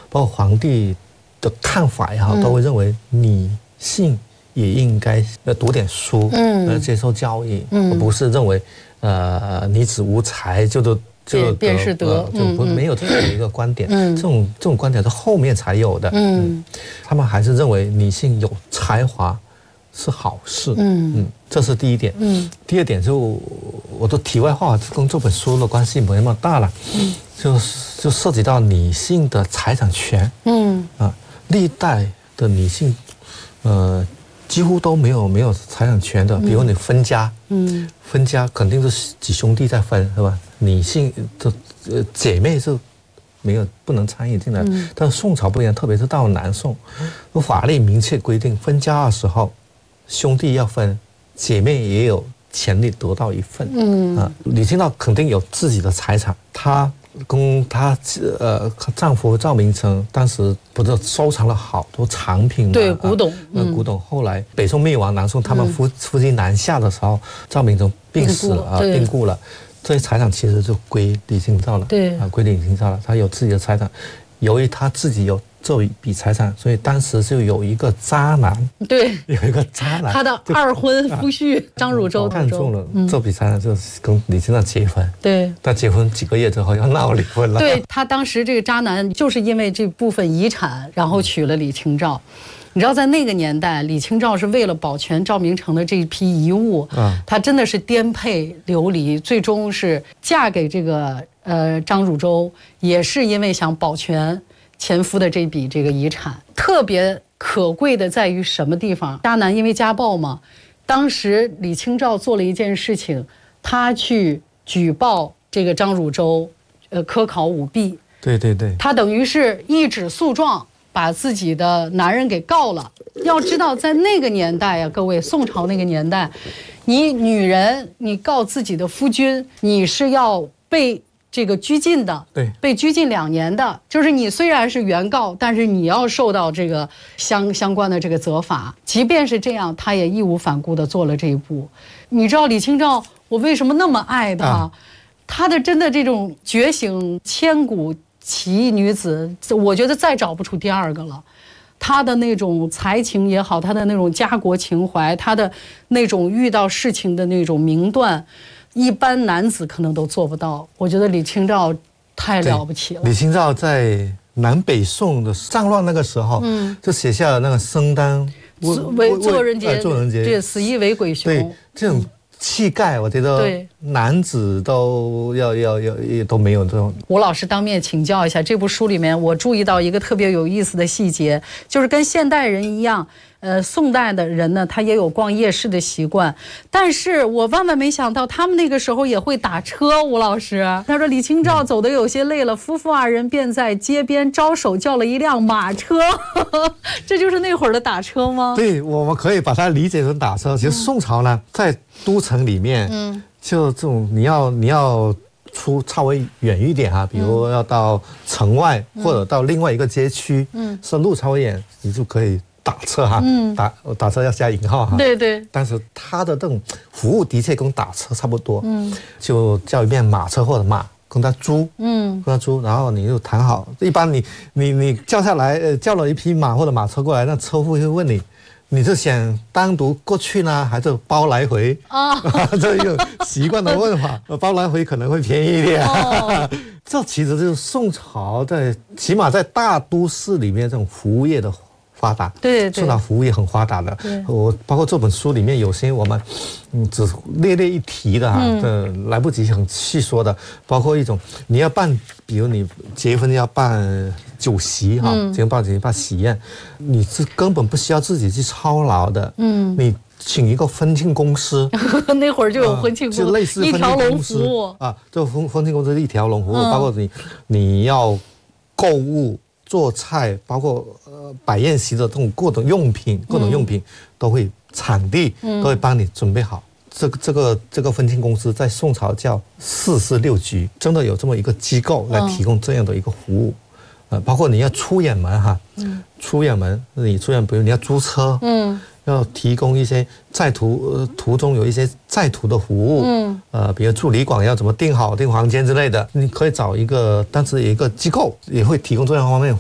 包括皇帝的看法也好，都会认为女性也应该读点书，接受教育，而不是认为女子无才就便是德， 就没有这样的一个观点。这种观点是后面才有的。他们还是认为女性有才华是好事。这是第一点。第二点就我的题外话，跟这本书的关系没那么大了。就涉及到女性的财产权。历代的女性，几乎都没有财产权的。比如你分家，分家肯定是几兄弟在分，是吧？女性的姐妹是不能参与进来。但是宋朝不一样，特别是到南宋，法律明确规定，分家的时候，兄弟要分，姐妹也有权利得到一份。李清照肯定有自己的财产，她丈夫赵明诚当时不是收藏了好多藏品吗？ 对，古董。 古董。后来北宋灭亡，南宋他们夫妻南下的时候，赵明诚病死了病故了，这些财产其实就归李清照了。 对， 归李清照了。他有自己的财产，由于他自己有这一笔财产，所以当时就有一个渣男。 对， 有一个渣男， 他的二婚夫婿张汝舟看中了这笔财产，就跟李清照结婚。对，但结婚几个月之后要闹离婚了。 对，他当时这个渣男就是因为这部分遗产，然后娶了李清照。你知道，在那个年代，李清照是为了保全赵明诚的这一批遗物，她真的是颠沛流离，最终是嫁给这个张汝舟，也是因为想保全前夫的这笔这个遗产。特别可贵的在于什么地方？渣男因为家暴嘛，当时李清照做了一件事情，她去举报这个张汝舟，科考舞弊。对，她等于是一纸诉状，把自己的男人给告了。要知道，在那个年代呀，各位，宋朝那个年代，你女人你告自己的夫君，你是要被这个拘禁的，对，被拘禁2年的。就是你虽然是原告，但是你要受到这个相关的这个责罚。即便是这样，他也义无反顾地做了这一步。你知道李清照我为什么那么爱她？她的真的这种觉醒千古奇异女子，我觉得再找不出第二个了。她的那种才情也好，她的那种家国情怀，她的那种遇到事情的那种明断，一般男子可能都做不到。我觉得李清照太了不起了。李清照在南北宋的战乱那个时候，就写下了那个生当作人杰，对，死亦为鬼雄。对，这种气概，我觉得男子都都没有这种。吴老师当面请教一下，这部书里面我注意到一个特别有意思的细节，就是跟现代人一样，宋代的人呢，他也有逛夜市的习惯，但是我万万没想到，他们那个时候也会打车。吴老师他说，李清照走得有些累了，夫妇2人便在街边招手叫了一辆马车。这就是那会儿的打车吗？对，我们可以把它理解成打车。其实宋朝呢，在都城里面，就这种你要出稍微远一点比如要到城外，或者到另外一个街区，是路稍微远，你就可以打车打车要加引号对。但是他的这种服务的确跟打车差不多，就叫一遍马车或者马。跟他租，然后你就谈好。一般你叫下来，叫了一匹马或者马车过来，那车夫会问你，你是想单独过去呢，还是包来回？这一个习惯的问法，包来回可能会便宜一点。这其实就是宋朝起码在大都市里面这种服务业的发达，对，宋朝服务业很发达的。我包括这本书里面有些我们只略一提的来不及很细说的，包括一种你要办，比如你结婚要办酒席结婚办喜宴，你是根本不需要自己去操劳的，你请一个婚庆公司，那会儿就有婚庆公司，就类似一条龙服务这婚庆公司一条龙服务，包括你要购物。做菜，包括摆宴席的这种各种用品都会场地都会帮你准备好。这个婚庆公司在宋朝叫46局，真的有这么一个机构来提供这样的一个服务。包括你要出远门出远门，比如你要租车，要提供一些在途中有一些在途的服务，比如住旅馆要怎么订房间之类的，你可以找一个，当时有一个机构也会提供这样方面